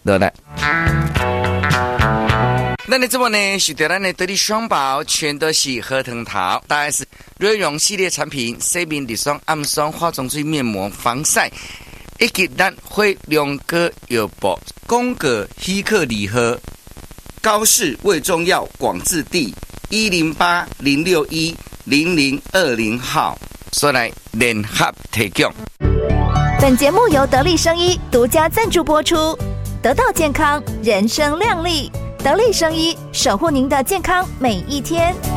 落来。咱的节目呢，是对咱的得力双宝，全都是核桃桃，大概是瑞容系列产品，洗面日霜、暗霜、化妆水、面膜、防晒，以及咱会两个药包，广告稀客礼盒，高市卫中药广治地108-061-0020号，所来联合提供。 本节目由得力生医独家赞助播出，得到健康，人生亮丽。得力生医，守护您的健康每一天。